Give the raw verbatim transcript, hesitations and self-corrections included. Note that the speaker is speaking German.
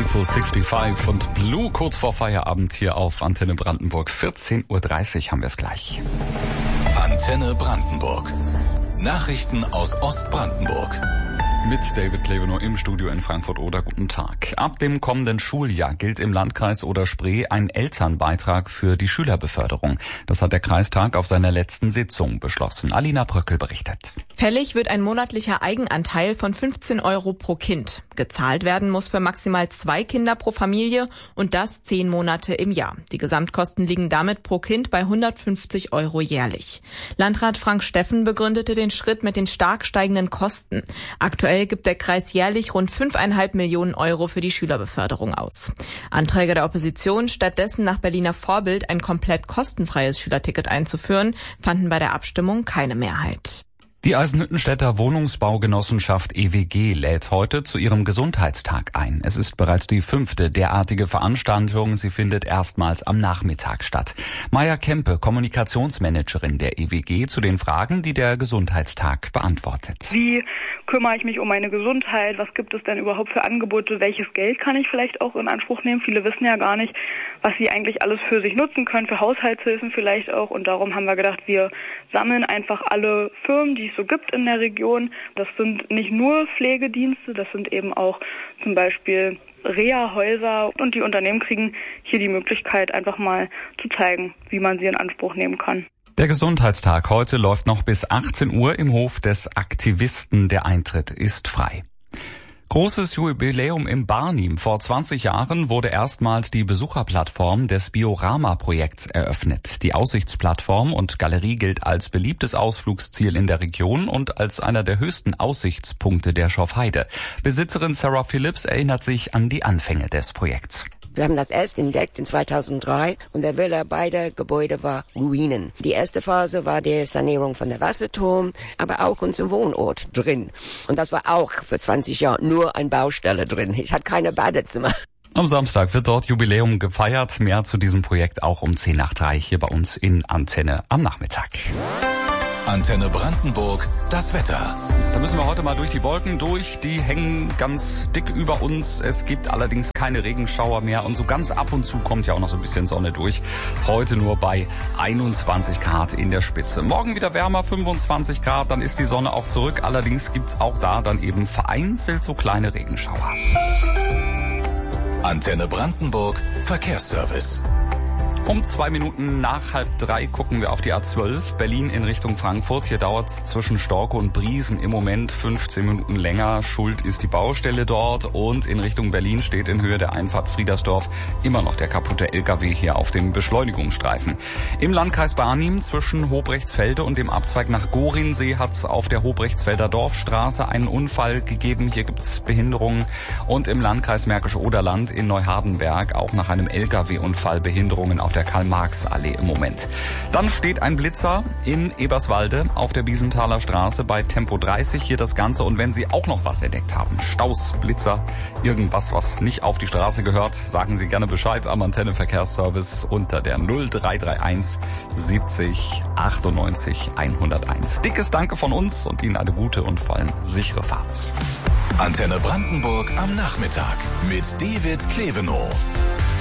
Beautiful sechsundsiebzig und Blue kurz vor Feierabend hier auf Antenne Brandenburg. vierzehn Uhr dreißig haben wir es gleich. Antenne Brandenburg. Nachrichten aus Ostbrandenburg. Mit David Klevenow im Studio in Frankfurt-Oder. Guten Tag. Ab dem kommenden Schuljahr gilt im Landkreis Oder-Spree ein Elternbeitrag für die Schülerbeförderung. Das hat der Kreistag auf seiner letzten Sitzung beschlossen. Alina Bröckel berichtet. Fällig wird ein monatlicher Eigenanteil von fünfzehn Euro pro Kind. Gezahlt werden muss für maximal zwei Kinder pro Familie und das zehn Monate im Jahr. Die Gesamtkosten liegen damit pro Kind bei hundertfünfzig Euro jährlich. Landrat Frank Steffen begründete den Schritt mit den stark steigenden Kosten. Aktuell gibt der Kreis jährlich rund fünfeinhalb Millionen Euro für die Schülerbeförderung aus. Anträge der Opposition, stattdessen nach Berliner Vorbild ein komplett kostenfreies Schülerticket einzuführen, fanden bei der Abstimmung keine Mehrheit. Die Eisenhüttenstädter Wohnungsbaugenossenschaft E W G lädt heute zu ihrem Gesundheitstag ein. Es ist bereits die fünfte derartige Veranstaltung. Sie findet erstmals am Nachmittag statt. Maja Kempe, Kommunikationsmanagerin der E W G, zu den Fragen, die der Gesundheitstag beantwortet. Wie kümmere ich mich um meine Gesundheit? Was gibt es denn überhaupt für Angebote? Welches Geld kann ich vielleicht auch in Anspruch nehmen? Viele wissen ja gar nicht, was sie eigentlich alles für sich nutzen können, für Haushaltshilfen vielleicht auch. Und darum haben wir gedacht, wir sammeln einfach alle Firmen, die es so gibt in der Region. Das sind nicht nur Pflegedienste, das sind eben auch zum Beispiel Reha-Häuser. Und die Unternehmen kriegen hier die Möglichkeit, einfach mal zu zeigen, wie man sie in Anspruch nehmen kann. Der Gesundheitstag heute läuft noch bis achtzehn Uhr im Hof des Aktivisten. Der Eintritt ist frei. Großes Jubiläum im Barnim. Vor zwanzig Jahren wurde erstmals die Besucherplattform des Biorama-Projekts eröffnet. Die Aussichtsplattform und Galerie gilt als beliebtes Ausflugsziel in der Region und als einer der höchsten Aussichtspunkte der Schorfheide. Besitzerin Sarah Phillips erinnert sich an die Anfänge des Projekts. Wir haben das erst entdeckt in zweitausenddrei und der Wille beider Gebäude war Ruinen. Die erste Phase war die Sanierung von der Wasserturm, aber auch unser Wohnort drin. Und das war auch für zwanzig Jahre nur eine Baustelle drin. Ich hatte keine Badezimmer. Am Samstag wird dort Jubiläum gefeiert. Mehr zu diesem Projekt auch um zehn nach drei hier bei uns in Antenne am Nachmittag. Antenne Brandenburg, das Wetter. Da müssen wir heute mal durch die Wolken durch. Die hängen ganz dick über uns. Es gibt allerdings keine Regenschauer mehr. Und so ganz ab und zu kommt ja auch noch so ein bisschen Sonne durch. Heute nur bei einundzwanzig Grad in der Spitze. Morgen wieder wärmer, fünfundzwanzig Grad. Dann ist die Sonne auch zurück. Allerdings gibt's auch da dann eben vereinzelt so kleine Regenschauer. Antenne Brandenburg, Verkehrsservice. Um zwei Minuten nach halb drei gucken wir auf die A zwölf, Berlin in Richtung Frankfurt. Hier dauert es zwischen Storke und Briesen im Moment fünfzehn Minuten länger. Schuld ist die Baustelle dort und in Richtung Berlin steht in Höhe der Einfahrt Friedersdorf immer noch der kaputte L K W hier auf dem Beschleunigungsstreifen. Im Landkreis Barnim zwischen Hobrechtsfelde und dem Abzweig nach Gorinsee hat es auf der Hobrechtsfelder Dorfstraße einen Unfall gegeben. Hier gibt es Behinderungen und im Landkreis Märkisch-Oderland in Neuhardenberg auch nach einem L K W-Unfall Behinderungen auf der Karl-Marx-Allee im Moment. Dann steht ein Blitzer in Eberswalde auf der Biesenthaler Straße bei Tempo dreißig. Hier das Ganze. Und wenn Sie auch noch was entdeckt haben, Staus, Blitzer, irgendwas, was nicht auf die Straße gehört, sagen Sie gerne Bescheid am Antenne Verkehrsservice unter der null drei drei eins siebzig achtundneunzig hunderteins. Dickes Danke von uns und Ihnen eine gute und vor allem sichere Fahrt. Antenne Brandenburg am Nachmittag mit David Klevenow.